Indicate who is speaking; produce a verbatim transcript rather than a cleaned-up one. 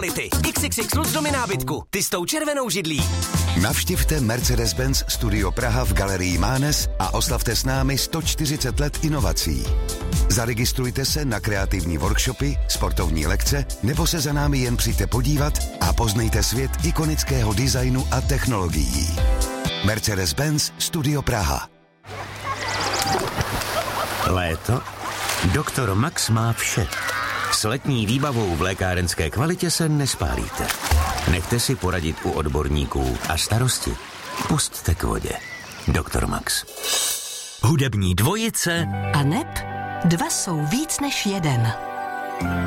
Speaker 1: kvality. iks iks iks Lux nábytku. Ty s tou červenou židlí.
Speaker 2: Navštivte Mercedes-Benz Studio Praha v galerii Mánes a oslavte s námi sto čtyřicet let inovací. Zaregistrujte se na kreativní workshopy, sportovní lekce nebo se za námi jen přijďte podívat a poznejte svět ikonického designu a technologií. Mercedes-Benz Studio Praha.
Speaker 3: Léto? Doktor Max má vše. S letní výbavou v lékárenské kvalitě se nespálíte. Nechte si poradit u odborníků a starosti pusťte k vodě. Doktor Max.
Speaker 4: Hudební dvojice
Speaker 5: a neb dva jsou víc než jeden.